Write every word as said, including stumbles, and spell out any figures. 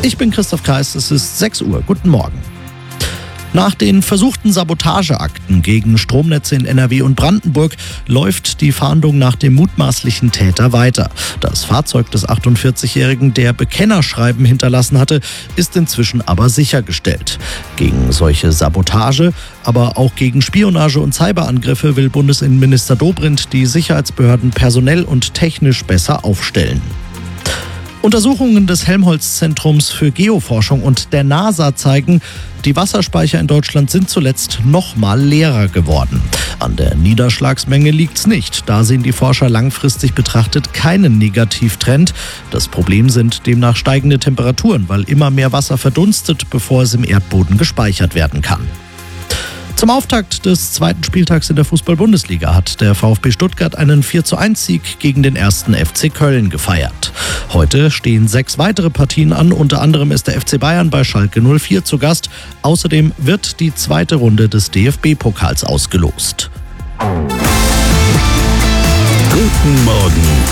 Ich bin Christoph Kreis, es ist sechs Uhr. Guten Morgen. Nach den versuchten Sabotageakten gegen Stromnetze in N R W und Brandenburg läuft die Fahndung nach dem mutmaßlichen Täter weiter. Das Fahrzeug des achtundvierzigjährigen, der Bekennerschreiben hinterlassen hatte, ist inzwischen aber sichergestellt. Gegen solche Sabotage, aber auch gegen Spionage und Cyberangriffe will Bundesinnenminister Dobrindt die Sicherheitsbehörden personell und technisch besser aufstellen. Untersuchungen des Helmholtz-Zentrums für Geoforschung und der NASA zeigen, die Wasserspeicher in Deutschland sind zuletzt noch mal leerer geworden. An der Niederschlagsmenge liegt's nicht. Da sehen die Forscher langfristig betrachtet keinen Negativtrend. Das Problem sind demnach steigende Temperaturen, weil immer mehr Wasser verdunstet, bevor es im Erdboden gespeichert werden kann. Zum Auftakt des zweiten Spieltags in der Fußball-Bundesliga hat der VfB Stuttgart einen vier zu eins Sieg gegen den ersten F C Köln gefeiert. Heute stehen sechs weitere Partien an, unter anderem ist der F C Bayern bei Schalke null vier zu Gast. Außerdem wird die zweite Runde des D F B-Pokals ausgelost. Guten Morgen